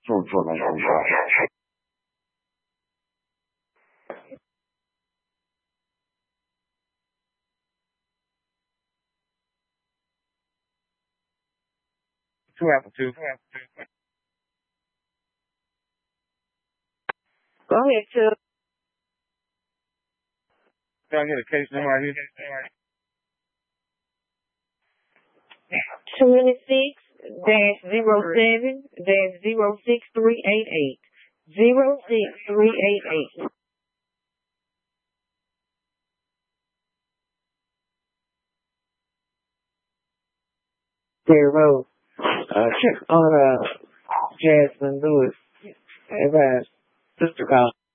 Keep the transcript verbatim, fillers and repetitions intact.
做做来说话。 Two after two. Go ahead, Chuck. Can I get a case number right here? Twenty-six dash zero seven dash zero six three eight eight. Zero six three eight eight. Zero. Uh, check on uh Jasmine Lewis. As a sister call.